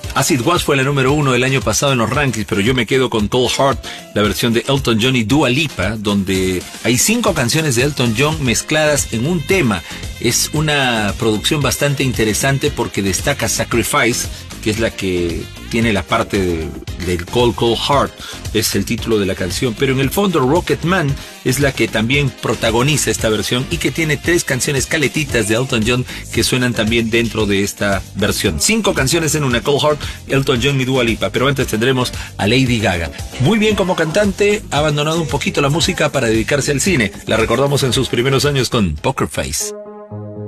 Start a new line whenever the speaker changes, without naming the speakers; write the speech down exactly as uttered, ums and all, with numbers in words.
Acid Was fue la número uno del año pasado en los rankings, pero yo me quedo con Cold Heart, la versión de Elton John y Dua Lipa, donde hay cinco canciones de Elton John mezcladas en un tema. Es una producción bastante interesante porque destaca Sacrifice, que es la que tiene la parte de, del Cold Cold Heart, es el título de la canción, pero en el fondo Rocket Man es la que también protagoniza esta versión y que tiene tres canciones caletitas de Elton John que suenan también dentro de esta versión. Cinco canciones en una, Cold Heart, Elton John y Dua Lipa, pero antes tendremos a Lady Gaga. Muy bien como cantante, ha abandonado un poquito la música para dedicarse al cine. La recordamos en sus primeros años con Poker Face.